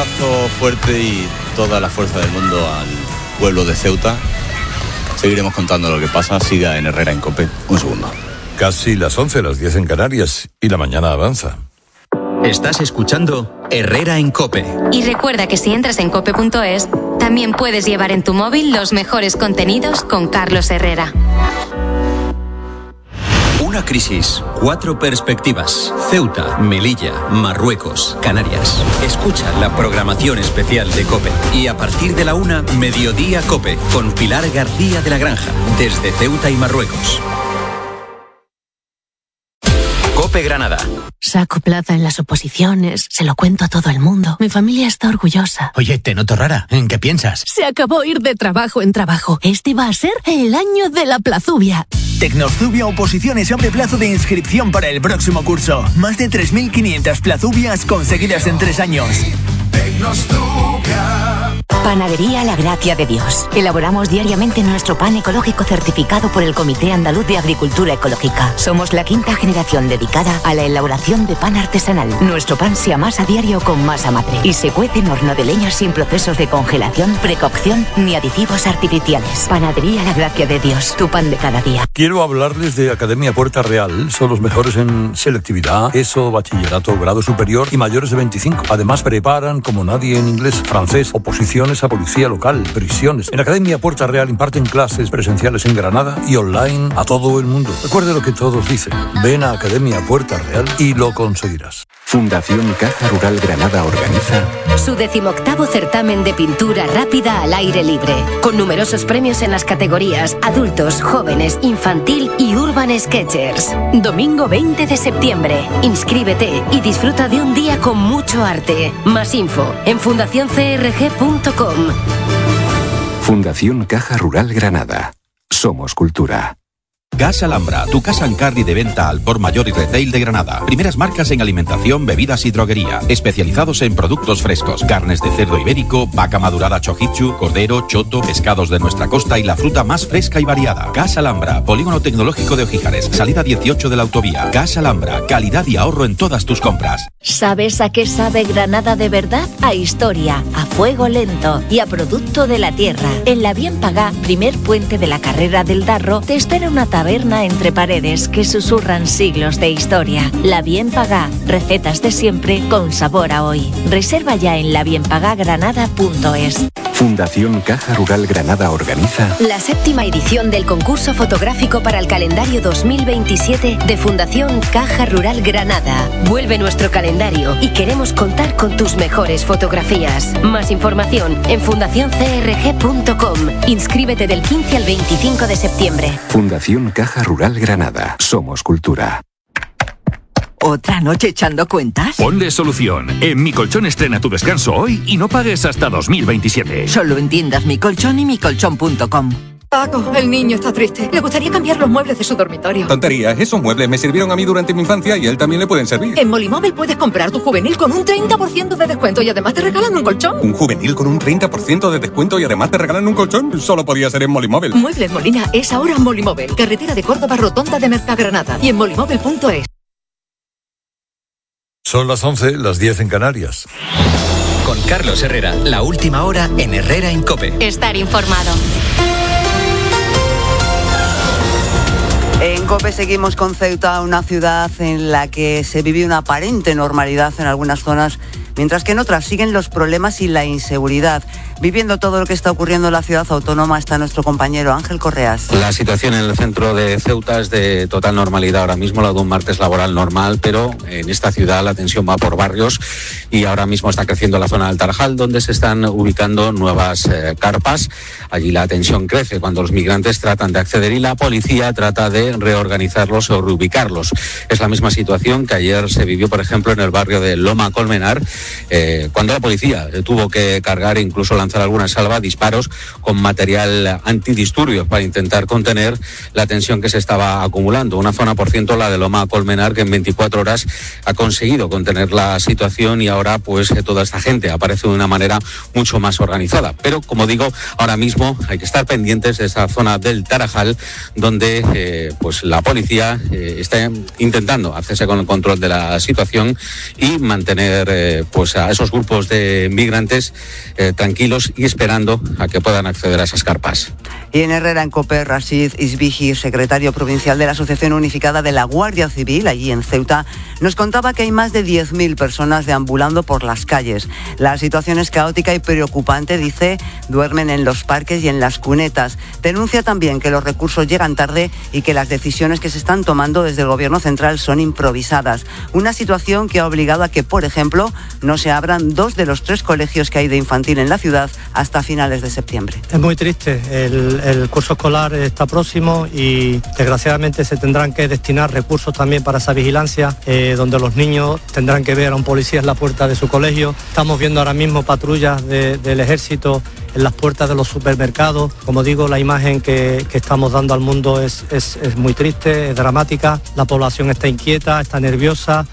abrazo fuerte y toda la fuerza del mundo al pueblo de Ceuta. Seguiremos contando lo que pasa. Siga en Herrera en COPE. Un segundo. Casi las 11, las 10 en Canarias, y la mañana avanza. Estás escuchando Herrera en COPE. Y recuerda que si entras en cope.es, también puedes llevar en tu móvil los mejores contenidos con Carlos Herrera. Una crisis, 4 perspectivas. Ceuta, Melilla, Marruecos, Canarias. Escucha la programación especial de COPE. Y a partir de la 1, Mediodía COPE, con Pilar García de la Granja, desde Ceuta y Marruecos. COPE Granada. Saco plaza en las oposiciones, se lo cuento a todo el mundo. Mi familia está orgullosa. Oye, te noto rara. ¿En qué piensas? Se acabó ir de trabajo en trabajo. Este va a ser el año de la plazubia. Tecnozubia Oposiciones abre plazo de inscripción para el próximo curso. Más de 3.500 plazubias conseguidas en 3 años. Panadería La Gracia de Dios. Elaboramos diariamente nuestro pan ecológico certificado por el Comité Andaluz de Agricultura Ecológica. Somos la 5ª generación dedicada a la elaboración de pan artesanal. Nuestro pan se amasa a diario con masa madre y se cuece en horno de leña sin procesos de congelación, precocción ni aditivos artificiales. Panadería La Gracia de Dios, tu pan de cada día. Quiero hablarles de Academia Puerta Real. Son los mejores en selectividad, ESO, bachillerato, grado superior y mayores de 25. Además preparan como nadie en inglés, francés, oposiciones a policía local, prisiones. En Academia Puerta Real imparten clases presenciales en Granada y online a todo el mundo. Recuerde lo que todos dicen. Ven a Academia Puerta Real y lo conseguirás. Fundación Caja Rural Granada organiza su 18º certamen de pintura rápida al aire libre, con numerosos premios en las categorías adultos, jóvenes, infantil y urban sketchers. Domingo 20 de septiembre. Inscríbete y disfruta de un día con mucho arte. Más info en fundacioncrg.com. Fundación Caja Rural Granada. Somos cultura. Gas Alhambra, tu casa en carne de venta al por mayor y retail de Granada. Primeras marcas en alimentación, bebidas y droguería. Especializados en productos frescos, carnes de cerdo ibérico, vaca madurada chojichu, cordero, choto, pescados de nuestra costa y la fruta más fresca y variada. Gas Alhambra, Polígono Tecnológico de Ojíjares, salida 18 de la autovía. Gas Alhambra, calidad y ahorro en todas tus compras. ¿Sabes a qué sabe Granada de verdad? A historia, a fuego lento y a producto de la tierra. En la Bien Pagá, primer puente de la carrera del Darro, te espera una taberna entre paredes que susurran siglos de historia. La Bien Pagá, recetas de siempre con sabor a hoy. Reserva ya en labienpagagranada.es. Fundación Caja Rural Granada organiza la 7ª edición del concurso fotográfico para el calendario 2027 de Fundación Caja Rural Granada. Vuelve nuestro calendario y queremos contar con tus mejores fotografías. Más información en fundacioncrg.com. Inscríbete del 15 al 25 de septiembre. Fundación Caja Rural Granada. Somos cultura. ¿Otra noche echando cuentas? Ponle solución. En Mi Colchón estrena tu descanso hoy y no pagues hasta 2027. Solo en tiendas Mi Colchón y micolchón.com. Paco, el niño está triste. Le gustaría cambiar los muebles de su dormitorio. Tonterías, esos muebles me sirvieron a mí durante mi infancia y a él también le pueden servir. En Molimóvil puedes comprar tu juvenil con un 30% de descuento y además te regalan un colchón. ¿Un juvenil con un 30% de descuento y además te regalan un colchón? Solo podía ser en Molimóvil. Muebles Molina es ahora Molimóvil. Carretera de Córdoba, Rotonda de Mercagranada y en molimóvil.es. Son las 11, las 10 en Canarias. Con Carlos Herrera, la última hora en Herrera en COPE. Estar informado. En COPE seguimos con Ceuta, una ciudad en la que se vive una aparente normalidad en algunas zonas, mientras que en otras siguen los problemas y la inseguridad. Viviendo todo lo que está ocurriendo en la ciudad autónoma está nuestro compañero Ángel Correas. La situación en el centro de Ceuta es de total normalidad ahora mismo, la de un martes laboral normal, pero en esta ciudad la tensión va por barrios y ahora mismo está creciendo la zona del Tarajal, donde se están ubicando nuevas carpas. Allí la tensión crece cuando los migrantes tratan de acceder y la policía trata de reorganizarlos o reubicarlos. Es la misma situación que ayer se vivió, por ejemplo, en el barrio de Loma Colmenar, cuando la policía tuvo que cargar e incluso lanzar alguna salva, disparos con material antidisturbios para intentar contener la tensión que se estaba acumulando. Una zona, por ciento, la de Loma Colmenar, que en 24 horas ha conseguido contener la situación y ahora pues toda esta gente aparece de una manera mucho más organizada. Pero, como digo, ahora mismo hay que estar pendientes de esa zona del Tarajal, donde pues la policía está intentando hacerse con el control de la situación y mantener pues a esos grupos de migrantes tranquilos y esperando a que puedan acceder a esas carpas. Y en Herrera en COPE, Rashid Isbiji, secretario provincial de la Asociación Unificada de la Guardia Civil, allí en Ceuta, nos contaba que hay más de 10.000 personas deambulando por las calles. La situación es caótica y preocupante, dice, duermen en los parques y en las cunetas. Denuncia también que los recursos llegan tarde y que las decisiones que se están tomando desde el Gobierno central son improvisadas. Una situación que ha obligado a que, por ejemplo, no se abran 2 de los 3 colegios que hay de infantil en la ciudad hasta finales de septiembre. Es muy triste. El curso escolar está próximo y desgraciadamente se tendrán que destinar recursos también para esa vigilancia, donde los niños tendrán que ver a un policía en la puerta de su colegio. Estamos viendo ahora mismo patrullas del ejército en las puertas de los supermercados. Como digo, la imagen que estamos dando al mundo es muy triste, es dramática. La población está inquieta, está nerviosa.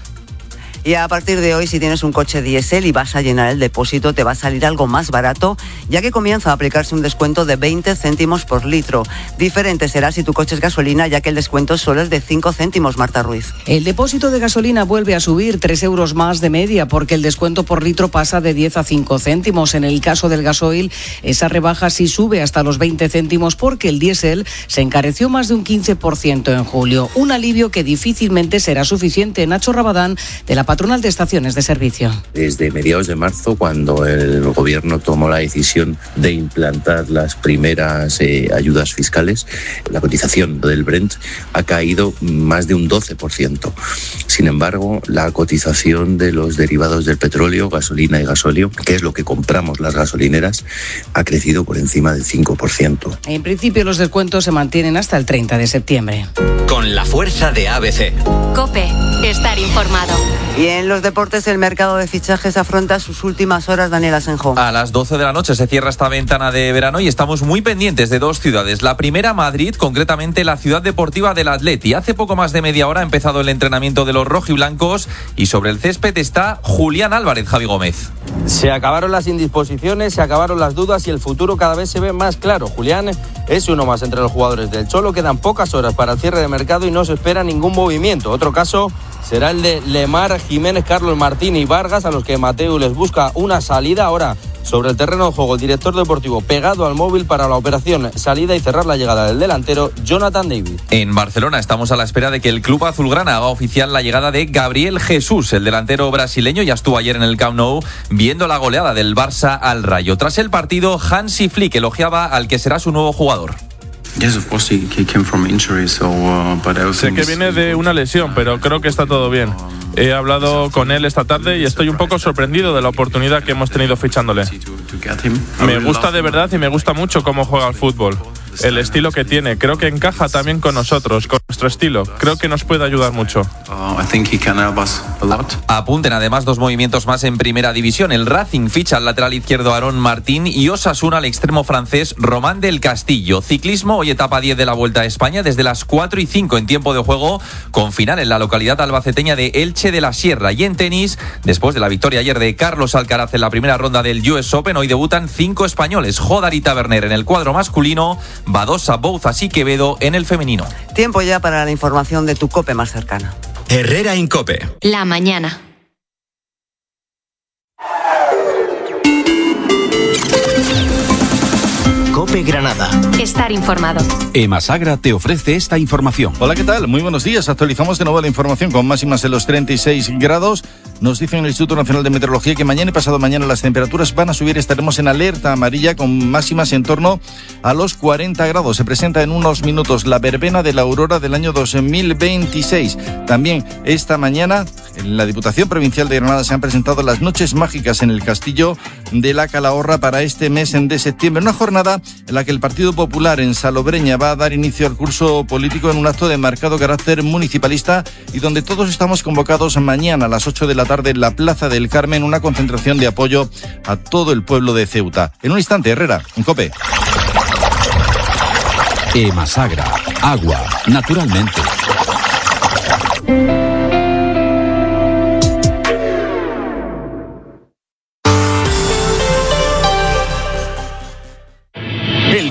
Y a partir de hoy, si tienes un coche diésel y vas a llenar el depósito, te va a salir algo más barato, ya que comienza a aplicarse un descuento de 20 céntimos por litro. Diferente será si tu coche es gasolina, ya que el descuento solo es de 5 céntimos, Marta Ruiz. El depósito de gasolina vuelve a subir 3 euros más de media, porque el descuento por litro pasa de 10 a 5 céntimos. En el caso del gasoil, esa rebaja sí sube hasta los 20 céntimos, porque el diésel se encareció más de un 15% en julio. Un alivio que difícilmente será suficiente. Nacho Rabadán, de la Patronal de Estaciones de Servicio. Desde mediados de marzo, cuando el Gobierno tomó la decisión de implantar las primeras ayudas fiscales, la cotización del Brent ha caído más de un 12%. Sin embargo, la cotización de los derivados del petróleo, gasolina y gasóleo, que es lo que compramos las gasolineras, ha crecido por encima del 5%. En principio, los descuentos se mantienen hasta el 30 de septiembre. Con la fuerza de ABC. COPE, estar informado. Y en los deportes, el mercado de fichajes afronta sus últimas horas, Daniel Asenjo. A las 12 de la noche se cierra esta ventana de verano y estamos muy pendientes de 2 ciudades. La primera, Madrid, concretamente la ciudad deportiva del Atleti. Hace poco más de media hora ha empezado el entrenamiento de los rojiblancos y sobre el césped está Julián Álvarez, Javi Gómez. Se acabaron las indisposiciones, se acabaron las dudas y el futuro cada vez se ve más claro. Julián es uno más entre los jugadores del Cholo. Quedan pocas horas para el cierre de mercado y no se espera ningún movimiento. Otro caso será el de Lemar, Jiménez, Carlos Martín y Vargas, a los que Mateu les busca una salida. Ahora, sobre el terreno de juego, el director deportivo pegado al móvil para la operación salida y cerrar la llegada del delantero Jonathan David. En Barcelona estamos a la espera de que el club azulgrana haga oficial la llegada de Gabriel Jesús. El delantero brasileño ya estuvo ayer en el Camp Nou viendo la goleada del Barça al Rayo. Tras el partido, Hansi Flick elogiaba al que será su nuevo jugador. Sé que viene de una lesión, pero creo que está todo bien. He hablado con él esta tarde y estoy un poco sorprendido de la oportunidad que hemos tenido fichándole. Me gusta de verdad y me gusta mucho cómo juega al fútbol. El estilo que tiene, creo que encaja también con nosotros, con nuestro estilo. Creo que nos puede ayudar mucho. Apunten además 2 movimientos más en primera división. El Racing ficha al lateral izquierdo Aarón Martín y Osasuna al extremo francés Román del Castillo. Ciclismo, hoy etapa 10 de la Vuelta a España, desde las 4:05 en tiempo de juego, con final en la localidad albaceteña de Elche de la Sierra. Y en tenis, después de la victoria ayer de Carlos Alcaraz en la primera ronda del US Open, hoy debutan 5 españoles. Jodar y Taberner en el cuadro masculino, Badosa, Bouzas y Quevedo en el femenino. Tiempo ya para la información de tu COPE más cercana. Herrera en COPE. La mañana. COPE Granada. Estar informado. Emasagra te ofrece esta información. Hola, ¿qué tal? Muy buenos días. Actualizamos de nuevo la información con máximas en los 36 grados. Nos dice en el Instituto Nacional de Meteorología que mañana y pasado mañana las temperaturas van a subir. Estaremos en alerta amarilla con máximas en torno a los 40 grados. Se presenta en unos minutos la verbena de la aurora del año 2026. También esta mañana en la Diputación Provincial de Granada se han presentado las noches mágicas en el Castillo de la Calahorra para este mes de septiembre. Una jornada en la que el Partido Popular en Salobreña va a dar inicio al curso político en un acto de marcado carácter municipalista y donde todos estamos convocados mañana a las 8 de la tarde en la Plaza del Carmen, una concentración de apoyo a todo el pueblo de Ceuta. En un instante, Herrera, en COPE. Emasagra, agua, naturalmente.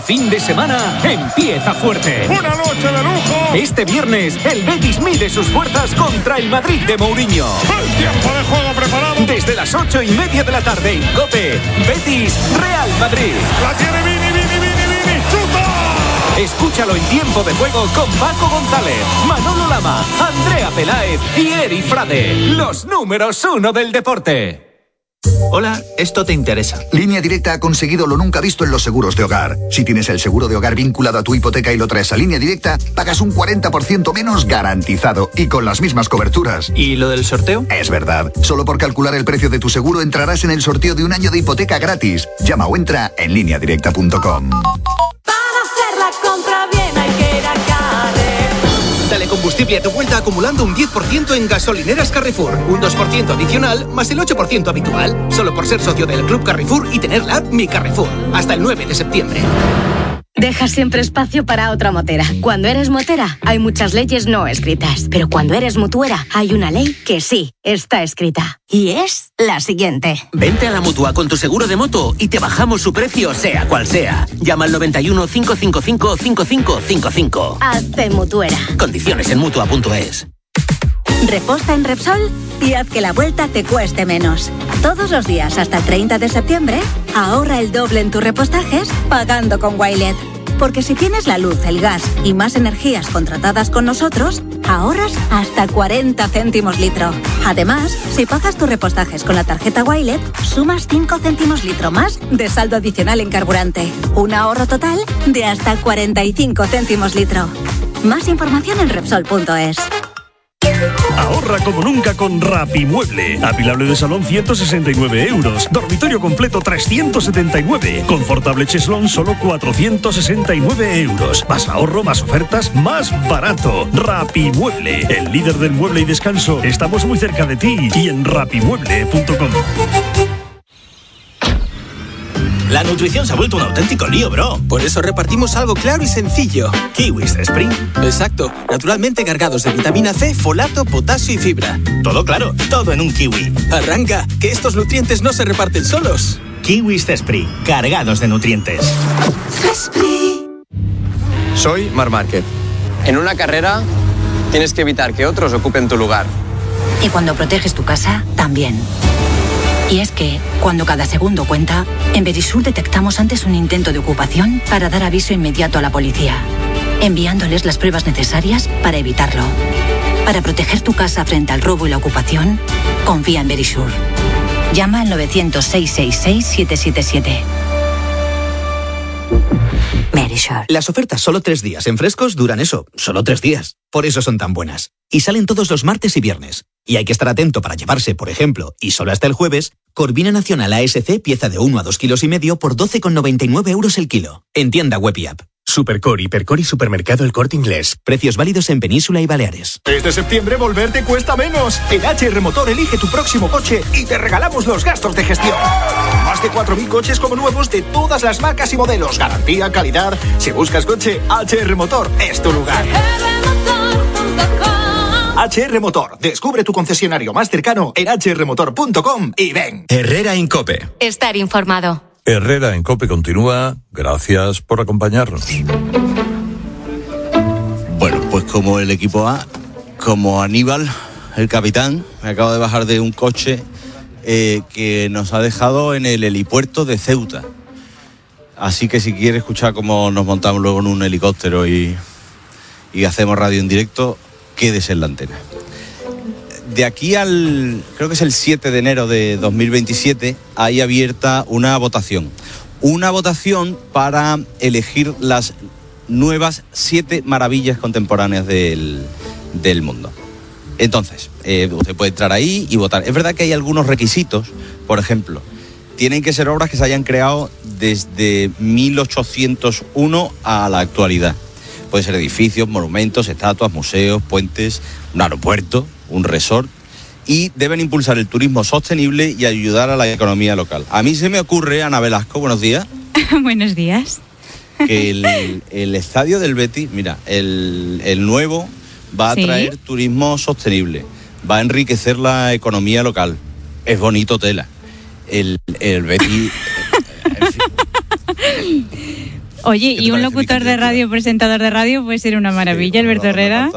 fin de semana empieza fuerte. ¡Una noche de lujo! Este viernes, el Betis mide sus fuerzas contra el Madrid de Mourinho. ¡El tiempo de juego preparado! Desde las 8:30 de la tarde en COPE, Betis Real Madrid. ¡La tiene Vini! ¡Chuta! Escúchalo en tiempo de juego con Paco González, Manolo Lama, Andrea Peláez y Eri Frade. Los números 1 del deporte. Hola, esto te interesa. Línea Directa ha conseguido lo nunca visto en los seguros de hogar. Si tienes el seguro de hogar vinculado a tu hipoteca y lo traes a Línea Directa, pagas un 40% menos garantizado y con las mismas coberturas. ¿Y lo del sorteo? Es verdad. Solo por calcular el precio de tu seguro entrarás en el sorteo de un año de hipoteca gratis. Llama o entra en lineadirecta.com. Dale combustible a tu vuelta acumulando un 10% en gasolineras Carrefour. Un 2% adicional más el 8% habitual. Solo por ser socio del Club Carrefour y tener la app Mi Carrefour. Hasta el 9 de septiembre. Deja siempre espacio para otra motera. Cuando eres motera, hay muchas leyes no escritas. Pero cuando eres mutuera, hay una ley que sí está escrita. Y es la siguiente. Vente a la Mutua con tu seguro de moto y te bajamos su precio sea cual sea. Llama al 91 555 5555. Hazte mutuera. Condiciones en Mutua.es. Reposta en Repsol y haz que la vuelta te cueste menos. Todos los días hasta el 30 de septiembre, ahorra el doble en tus repostajes pagando con Wilet. Porque si tienes la luz, el gas y más energías contratadas con nosotros, ahorras hasta 40 céntimos litro. Además, si pagas tus repostajes con la tarjeta Wilet, sumas 5 céntimos litro más de saldo adicional en carburante. Un ahorro total de hasta 45 céntimos litro. Más información en Repsol.es. Ahorra como nunca con Rapimueble. Apilable de salón 169 euros. Dormitorio completo 379. Confortable cheslón solo 469 euros. Más ahorro, más ofertas, más barato. Rapimueble, el líder del mueble y descanso. Estamos muy cerca de ti y en rapimueble.com. La nutrición se ha vuelto un auténtico lío, bro. Por eso repartimos algo claro y sencillo. Kiwis Spring. Exacto. Naturalmente cargados de vitamina C, folato, potasio y fibra. Todo claro, todo en un kiwi. Arranca, que estos nutrientes no se reparten solos. Kiwis Spring, cargados de nutrientes. Soy Marc Márquez. En una carrera tienes que evitar que otros ocupen tu lugar. Y cuando proteges tu casa, también. Y es que, cuando cada segundo cuenta, en Verisur detectamos antes un intento de ocupación para dar aviso inmediato a la policía, enviándoles las pruebas necesarias para evitarlo. Para proteger tu casa frente al robo y la ocupación, confía en Verisur. Llama al 900-666-777. Verisur. Las ofertas solo 3 días en Frescos duran eso, solo 3 días. Por eso son tan buenas. Y salen todos los martes y viernes. Y hay que estar atento para llevarse, por ejemplo, y solo hasta el jueves, Corvina Nacional ASC pieza de 1 a 2,5 kilos por 12,99 euros el kilo. En tienda web y app. Supercor, Hipercor y Supermercado El Corte Inglés. Precios válidos en Península y Baleares. Desde septiembre volverte cuesta menos. En HR Motor elige tu próximo coche y te regalamos los gastos de gestión. Más de 4.000 coches como nuevos de todas las marcas y modelos. Garantía, calidad. Si buscas coche, HR Motor es tu lugar. HR Motor. Descubre tu concesionario más cercano en hrmotor.com y ven. Herrera en COPE. Estar informado. Herrera en COPE continúa. Gracias por acompañarnos. Bueno, pues como el equipo A, como Aníbal, el capitán, me acabo de bajar de un coche que nos ha dejado en el helipuerto de Ceuta. Así que si quiere escuchar cómo nos montamos luego en un helicóptero y hacemos radio en directo, quédese en la antena. De aquí al, creo que es el 7 de enero de 2027, hay abierta una votación. Una votación para elegir las nuevas 7 maravillas contemporáneas del mundo. Entonces, usted puede entrar ahí y votar. Es verdad que hay algunos requisitos. Por ejemplo, tienen que ser obras que se hayan creado desde 1801 a la actualidad. Pueden ser edificios, monumentos, estatuas, museos, puentes, un aeropuerto, un resort, y deben impulsar el turismo sostenible y ayudar a la economía local. A mí se me ocurre, Ana Velasco, buenos días. Buenos días. Que el estadio del Betis, mira, el nuevo va a traer turismo sostenible, va a enriquecer la economía local. Es bonito tela. El Betis... Oye, y un locutor de radio, presentador de radio, puede ser una maravilla, sí, Alberto Herrera.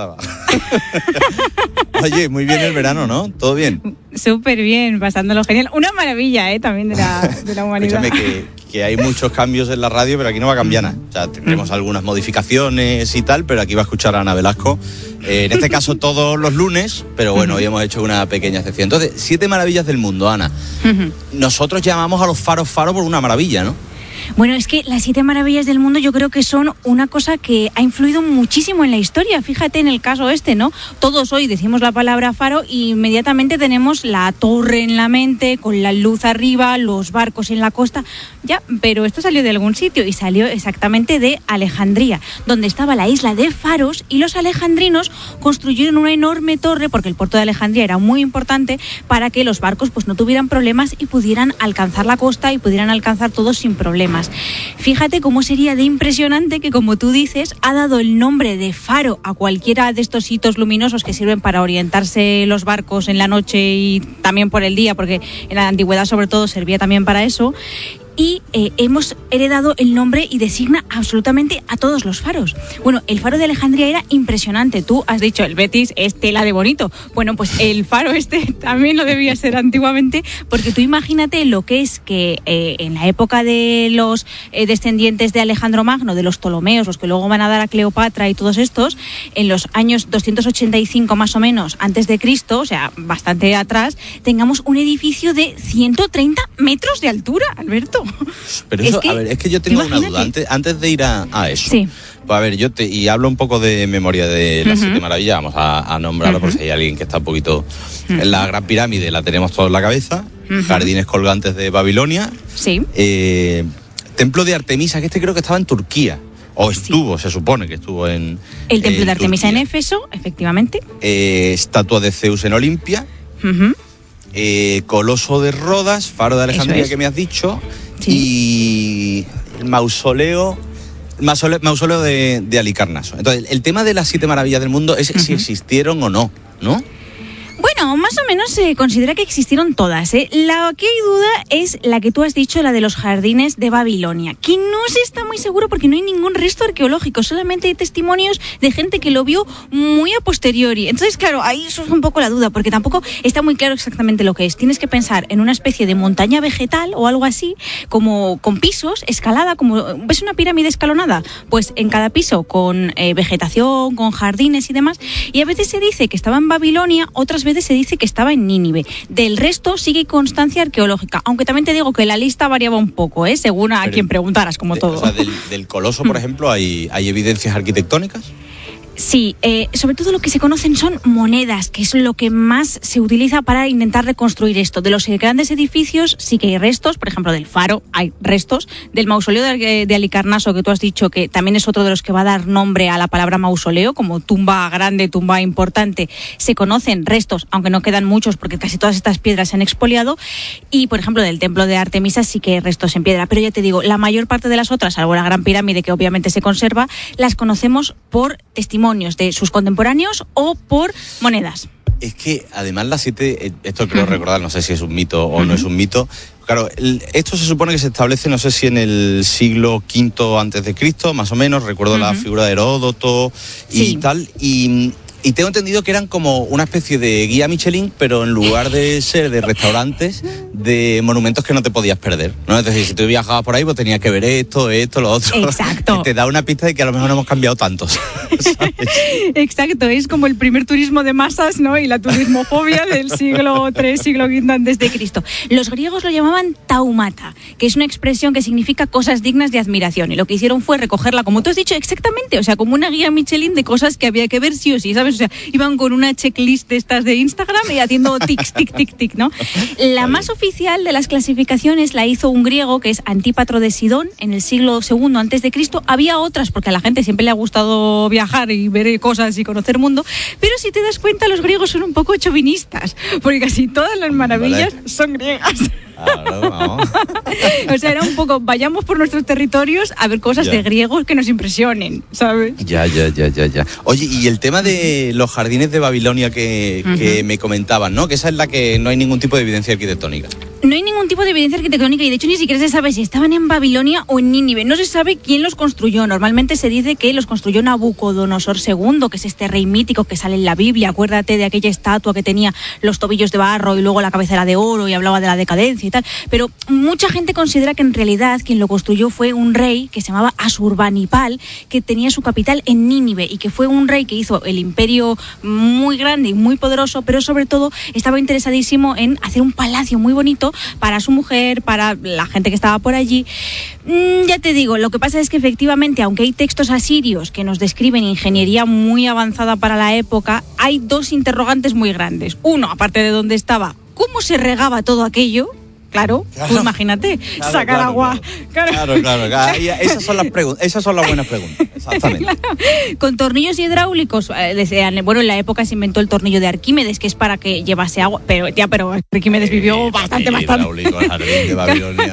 Oye, muy bien el verano, ¿no? ¿Todo bien? Súper bien, pasándolo genial. Una maravilla, también de la humanidad. Escúchame, que hay muchos cambios en la radio, pero aquí no va a cambiar nada. O sea, tendremos algunas modificaciones y tal, pero aquí va a escuchar a Ana Velasco. En este caso todos los lunes, pero bueno, hoy hemos hecho una pequeña excepción. Entonces, 7 maravillas del mundo, Ana. Nosotros llamamos a los faros por una maravilla, ¿no? Bueno, es que las 7 maravillas del mundo yo creo que son una cosa que ha influido muchísimo en la historia. Fíjate en el caso ¿no? Todos hoy decimos la palabra faro y inmediatamente tenemos la torre en la mente, con la luz arriba, los barcos en la costa. Ya, pero esto salió de algún sitio y salió exactamente de Alejandría, donde estaba la isla de Faros, y los alejandrinos construyeron una enorme torre, porque el puerto de Alejandría era muy importante, para que los barcos pues no tuvieran problemas y pudieran alcanzar la costa y pudieran alcanzar todos sin problemas. Fíjate cómo sería de impresionante que, como tú dices, ha dado el nombre de faro a cualquiera de estos hitos luminosos que sirven para orientarse los barcos en la noche y también por el día, porque en la antigüedad sobre todo servía también para eso. Y hemos heredado el nombre y designa absolutamente a todos los faros. Bueno, el faro de Alejandría era impresionante. Tú has dicho, el Betis es tela de bonito. Bueno, pues el faro también lo debía ser antiguamente, porque tú imagínate lo que es que en la época de los descendientes de Alejandro Magno, de los Ptolomeos, los que luego van a dar a Cleopatra y todos estos, en los años 285 más o menos antes de Cristo, o sea, bastante atrás, tengamos un edificio de 130 metros de altura, Alberto. Pero eso, es que yo tengo una duda antes de ir a eso. Sí. Pues a ver, y hablo un poco de memoria de las 7 maravillas, vamos a nombrarlo por si hay alguien que está un poquito... En la Gran Pirámide la tenemos todos en la cabeza, jardines colgantes de Babilonia, sí. Templo de Artemisa, que creo que estaba en Turquía. O estuvo, se supone que estuvo en el templo de Artemisa Turquía. En Éfeso, efectivamente. Estatua de Zeus en Olimpia. Coloso de Rodas, faro de Alejandría que me has dicho, sí. Y el mausoleo de Halicarnaso. Entonces, el tema de las 7 maravillas del mundo es si existieron o no, ¿no? Bueno, más o menos se considera que existieron todas, ¿eh? La que hay duda es la que tú has dicho, la de los jardines de Babilonia, que no se está muy seguro porque no hay ningún resto arqueológico, solamente hay testimonios de gente que lo vio muy a posteriori. Entonces, claro, ahí surge un poco la duda, porque tampoco está muy claro exactamente lo que es. Tienes que pensar en una especie de montaña vegetal o algo así, como con pisos, escalada, como ¿ves una pirámide escalonada? Pues en cada piso con vegetación, con jardines y demás. Y a veces se dice que estaba en Babilonia, otras veces se dice que estaba en Nínive. Del resto sigue constancia arqueológica, aunque también te digo que la lista variaba un poco, según a quien preguntaras, como todo. O sea, del Coloso, por ejemplo, ¿hay evidencias arquitectónicas? Sí, sobre todo lo que se conocen son monedas, que es lo que más se utiliza para intentar reconstruir esto. De los grandes edificios sí que hay restos, por ejemplo del faro hay restos, del mausoleo de Halicarnaso, que tú has dicho que también es otro de los que va a dar nombre a la palabra mausoleo, como tumba grande, tumba importante, se conocen restos, aunque no quedan muchos porque casi todas estas piedras se han expoliado, y por ejemplo del templo de Artemisa sí que hay restos en piedra, pero ya te digo, la mayor parte de las otras, salvo la Gran Pirámide que obviamente se conserva, las conocemos por testimonios de sus contemporáneos o por monedas. Es que además las 7, esto creo recordar, no sé si es un mito o no es un mito. Claro, esto se supone que se establece, no sé si en el siglo V antes de Cristo, más o menos, recuerdo la figura de Heródoto y tal, y tengo entendido que eran como una especie de guía Michelin, pero en lugar de ser de restaurantes, de monumentos que no te podías perder, ¿no? Es decir, si tú viajabas por ahí, pues tenías que ver esto, lo otro. Exacto. Te da una pista de que a lo mejor no hemos cambiado tantos, ¿sabes? Exacto, es como el primer turismo de masas, ¿no? Y la turismofobia del siglo III, siglo V antes de Cristo. Los griegos lo llamaban taumata, que es una expresión que significa cosas dignas de admiración. Y lo que hicieron fue recogerla, como tú has dicho, exactamente, o sea, como una guía Michelin de cosas que había que ver sí o sí, ¿sabes? O sea, iban con una checklist de estas de Instagram y haciendo tics, tic, tic, tic, ¿no? La más oficial de las clasificaciones la hizo un griego que es Antípatro de Sidón en el siglo II antes de Cristo. Había otras porque a la gente siempre le ha gustado viajar y ver cosas y conocer mundo, pero si te das cuenta los griegos son un poco chauvinistas porque casi todas las maravillas son griegas. O sea, era un poco, vayamos por nuestros territorios a ver cosas de griegos que nos impresionen, ¿sabes? Ya. Oye, y el tema de los jardines de Babilonia que me comentaban, ¿no? Que esa es la que no hay ningún tipo de evidencia arquitectónica. No hay ningún tipo de evidencia arquitectónica y de hecho ni siquiera se sabe si estaban en Babilonia o en Nínive. No se sabe quién los construyó. Normalmente se dice que los construyó Nabucodonosor II, que es este rey mítico que sale en la Biblia. Acuérdate de aquella estatua que tenía los tobillos de barro y luego la cabeza era de oro y hablaba de la decadencia y tal. Pero mucha gente considera que en realidad quien lo construyó fue un rey que se llamaba Asurbanipal, que tenía su capital en Nínive y que fue un rey que hizo el imperio muy grande y muy poderoso, pero sobre todo estaba interesadísimo en hacer un palacio muy bonito para su mujer, para la gente que estaba por allí. Ya te digo, lo que pasa es que efectivamente, aunque hay textos asirios que nos describen ingeniería muy avanzada para la época, hay dos interrogantes muy grandes. Uno, aparte de dónde estaba, ¿cómo se regaba todo aquello? Claro, tú imagínate, sacar agua. Claro. Esas son las buenas preguntas. Exactamente. Claro. Con tornillos hidráulicos, bueno, en la época se inventó el tornillo de Arquímedes, que es para que llevase agua, pero Arquímedes vivió bastante. Hidráulico, el jardín de Babilonia.